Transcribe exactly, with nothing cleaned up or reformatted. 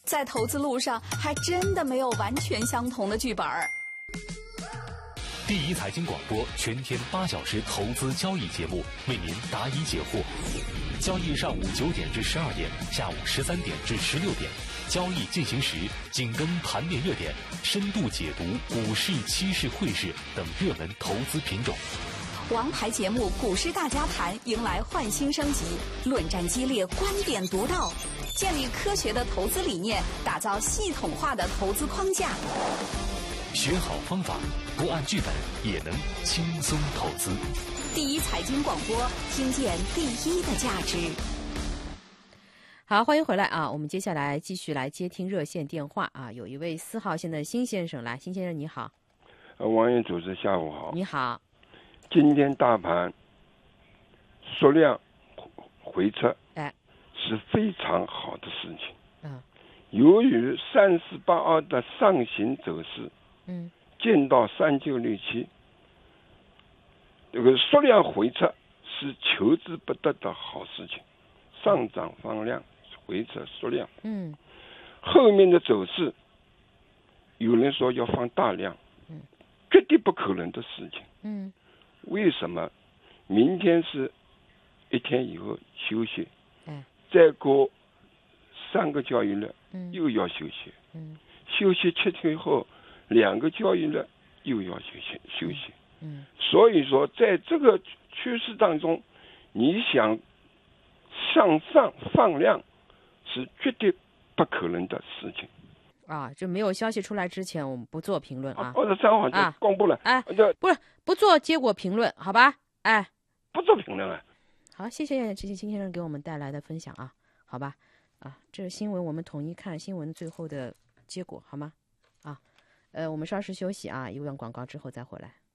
在投资路上还真的没有完全相同的剧本儿。 第一财经广播全天八小时投资交易节目，为您答疑解惑。交易上午九点至十二点，下午十三点至十六点。交易进行时，紧跟盘面热点，深度解读股市、期市、汇市等热门投资品种。 王牌节目《股市大家谈》迎来焕新升级，论战激烈，观点独到，建立科学的投资理念，打造系统化的投资框架。 学好方法，不按剧本也能轻松投资。 第一财经广播，听见第一的价值。 好，欢迎回来啊！我们接下来继续来接听热线电话啊。有一位四号线的辛先生来，辛先生你好。 呃，王云主持下午好。 你好。 今天大盘缩量回撤， 哎， 是非常好的事情。 嗯， 由于三四八二的上行走势， 嗯， 见到三九六七，这个缩量回撤是求之不得的好事情。上涨放量，回撤缩量。 嗯， 后面的走势，有人说要放大量， 嗯， 绝对不可能的事情。 嗯。 为什么？明天是一天以后休息， 嗯， 再过三个交易日， 嗯， 又要休息， 嗯， 休息七天后，两个交易日又要休息休息， 嗯， 所以说在这个趋势当中，你想向上放量是绝对不可能的事情。 啊，就没有消息出来之前，我们不做评论啊。 二十三号就公布了， 哎， 这不是不做结果评论，好吧？哎， 不做评论啊。 好，谢谢这些新先生给我们带来的分享啊，好吧？啊，这个新闻我们统一看新闻最后的结果，好吗？啊，呃，我们稍事休息啊，一段广告之后再回来。